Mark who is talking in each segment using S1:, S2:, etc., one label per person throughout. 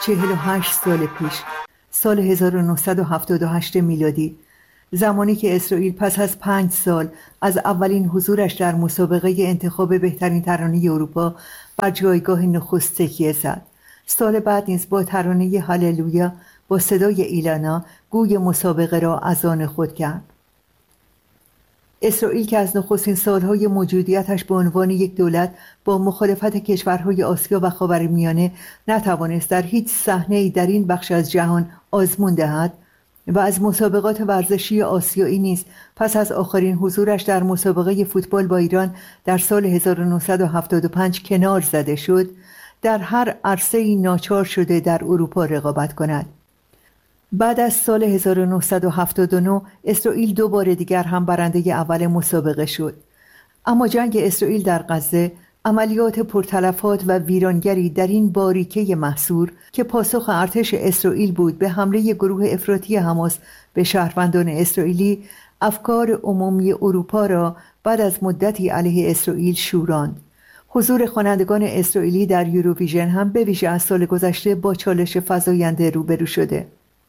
S1: 48 سال پیش، سال 1978 میلادی، زمانی که اسرائیل پس از 5 سال از اولین حضورش در مسابقه انتخاب بهترین ترانه اروپا بر جایگاه نخست تکیه زد. سال بعد نیز با ترانه هاللویا با صدای ایلانا گوی مسابقه را از آن خود کرد. اسرائیل که از نخستین سالهای موجودیتش به عنوان یک دولت با مخالفت کشورهای آسیا و خاورمیانه نتوانست در هیچ صحنه‌ای در این بخش از جهان آزمون دهد و از مسابقات ورزشی آسیایی نیز پس از آخرین حضورش در مسابقه فوتبال با ایران در سال 1975 کنار زده شد، در هر عرصه‌ای ناچار شده در اروپا رقابت کند. بعد از سال 1979 اسرائیل 2 بار دیگر هم برنده اول مسابقه شد. اما جنگ اسرائیل در غزه، عملیات پرتلفات و ویرانگری در این باریکه محصور که پاسخ ارتش اسرائیل بود به حمله گروه افراطی حماس به شهروندان اسرائیلی، افکار عمومی اروپا را بعد از مدتی علیه اسرائیل شوراند. حضور خوانندگان اسرائیلی در یوروویژن هم به ویژه از سال گذشته با چالش فزاینده روبرو شده.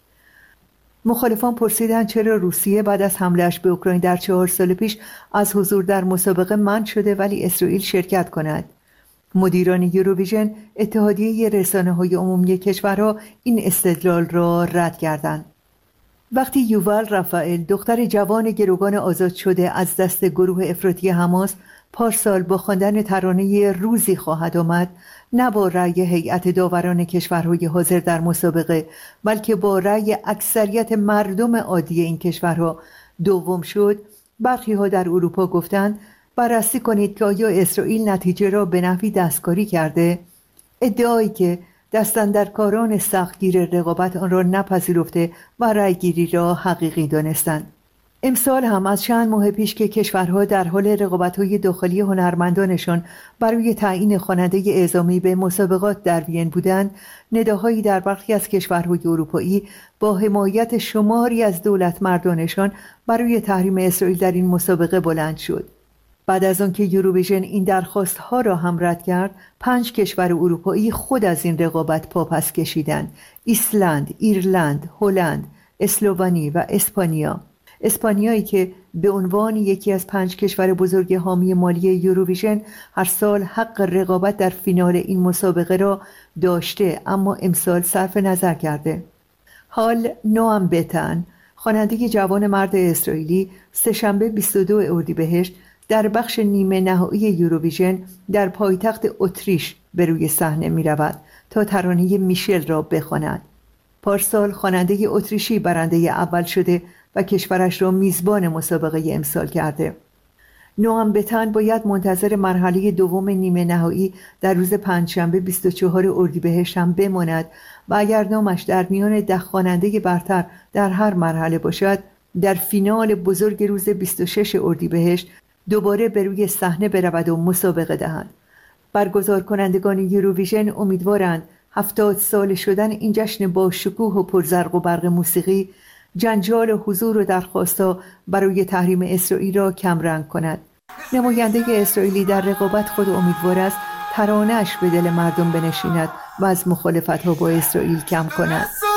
S1: مخالفان پرسیدند چرا روسیه بعد از حمله‌اش به اوکراین در 4 سال پیش از حضور در مسابقه منع شده ولی اسرائیل شرکت کند. مدیران یوروویژن، اتحادیه رسانه‌های عمومی کشورها، این استدلال را رد کردند. وقتی یوول رافائل، دختر جوان گروگان آزاد شده از دست گروه افراطی حماس، پارسال با خواندن ترانه روزی خواهد آمد، نه با رأی هیئت داوران کشورهای حاضر در مسابقه بلکه با رأی اکثریت مردم عادی این کشورها دوم شد، برخی ها در اروپا گفتند بررسی کنید که آیا اسرائیل نتیجه را به نحوی دستکاری کرده. ادعایی که دستاندرکاران سختگیر رقابت آن را نپذیرفته و رأیگیری را حقیقی دانستند. امسال هم از چند ماه پیش که کشورها در حال رقابت‌های داخلی هنرمندانشان برای تعیین خواننده اعزامی به مسابقات در وین بودند، نداهایی در برخی از کشورهای اروپایی با حمایت شماری از دولتمردانشان برای تحریم اسرائیل در این مسابقه بلند شد. بعد از آنکه یوروویژن این درخواست‌ها را هم رد کرد، 5 کشور اروپایی خود از این رقابت پاپس کشیدند: ایسلند، ایرلند، هلند، اسلوونی و اسپانیا. اسپانیایی که به عنوان یکی از 5 کشور بزرگ حامی مالی یوروویژن هر سال حق رقابت در فینال این مسابقه را داشته اما امسال صرف نظر کرده. حال نوام بتن، خواننده جوان مرد اسرائیلی، سه‌شنبه 22 اردیبهشت در بخش نیمه نهایی یوروویژن در پایتخت اتریش به روی صحنه می رود تا ترانه میشل را بخواند. پارسال خواننده اتریشی برنده اول شده و کشورش را میزبان مسابقه امسال کرده. نوام بتن باید منتظر مرحله دوم نیمه نهایی در روز پنجشنبه 24 اردیبهشت هم بماند و اگر نامش در میان 10 خواننده برتر در هر مرحله باشد، در فینال بزرگ روز 26 اردیبهشت دوباره به روی صحنه برود و مسابقه دهد. برگزار کنندگان یوروویژن امیدوارند 70 سال شدن این جشن با شکوه و پرزرق و برق موسیقی جنجال و حضور و درخواست‌ها برای تحریم اسرائیل را کمرنگ کند. نماینده اسرائیلی در رقابت خود امیدوار است ترانه‌اش به دل مردم بنشیند و از مخالفت‌ها با اسرائیل کم کند.